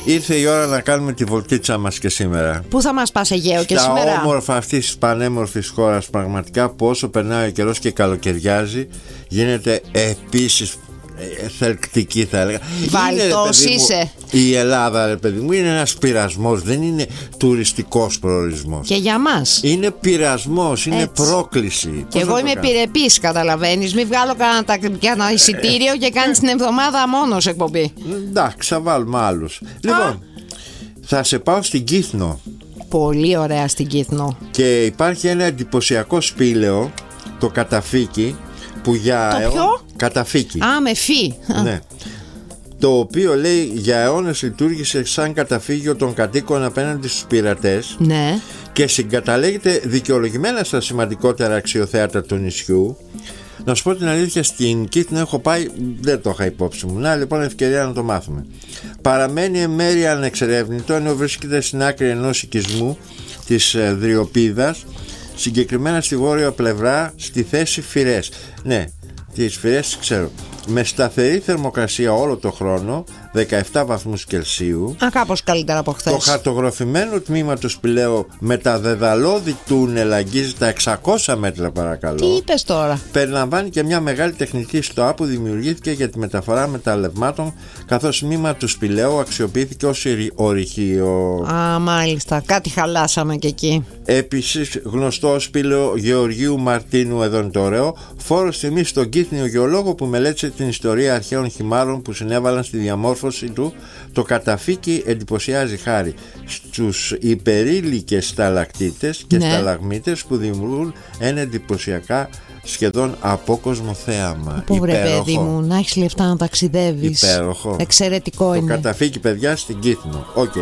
Ήρθε η ώρα να κάνουμε τη βολτίτσα μας και σήμερα. Πού θα μας πας, Αιγαίο, και σήμερα? Στα όμορφα αυτής της πανέμορφης χώρας, πραγματικά, που όσο περνάει ο καιρός και καλοκαιριάζει, γίνεται επίσης θελκτική, θα έλεγα. Βαλτός είσαι. Η Ελλάδα, ρε παιδί μου, είναι ένας πειρασμός, δεν είναι τουριστικός προορισμός. Και για μας είναι πειρασμός, είναι έτσι. Πρόκληση. Και εγώ είμαι επιρρεπής, καταλαβαίνεις. Μην βγάλω κανένα εισιτήριο και κάνεις την εβδομάδα μόνος εκπομπή. Εντάξει, θα βάλουμε άλλους. Λοιπόν, θα σε πάω στην Κύθνο. Πολύ ωραία στην Κύθνο. Και υπάρχει ένα εντυπωσιακό σπήλαιο, το Καταφύκι, που για το ποιο? Καταφύκι. Με φύ. Ναι. Το οποίο, λέει, για αιώνες λειτουργήσε σαν καταφύγιο των κατοίκων απέναντι στους πειρατές. Ναι. Και συγκαταλέγεται δικαιολογημένα στα σημαντικότερα αξιοθέατα του νησιού. Να σου πω την αλήθεια, στην Κύθνο έχω πάει, δεν το είχα υπόψη μου. Να, λοιπόν, ευκαιρία να το μάθουμε. Παραμένει εν μέρει ανεξερεύνητο, ενώ βρίσκεται στην άκρη ενός οικισμού της Δριοπίδας, συγκεκριμένα στη βόρεια πλευρά, στη θέση Φυρές. Ναι, τις Φυρές ξέρω. Με σταθερή θερμοκρασία όλο το χρόνο, 17 βαθμούς Κελσίου. Κάπως καλύτερα από χθες. Το χαρτογραφημένο τμήμα του σπηλαίου με τα δεδαλώδη τούνελ αγγίζει τα 600 μέτρα, παρακαλώ. Τι είπες τώρα? Περιλαμβάνει και μια μεγάλη τεχνητή στοά που δημιουργήθηκε για τη μεταφορά μεταλλευμάτων, καθώς τμήμα του σπηλαίου αξιοποιήθηκε ως ορυχείο. Μάλιστα, κάτι χαλάσαμε και εκεί. Επίσης, γνωστό σπήλαιο Γεωργίου Μαρτίνου, εδώ είναι το ωραίο, φόρος τιμής στον Κύθνιο γεωλόγο που μελέτησε την ιστορία αρχαίων χυμάρων που συνέβαλαν στη διαμόρφωση του. Το Καταφύκι εντυπωσιάζει χάρη στους υπερήλικες σταλακτίτες και σταλαγμίτες που δημιουργούν ένα εντυπωσιακά σχεδόν απόκοσμο θέαμα. Πού βρε παιδί μου, να έχεις λεφτά να ταξιδεύεις. Υπέροχο. Εξαιρετικό είναι. Το Καταφύκι, παιδιά, στην Κύθνο.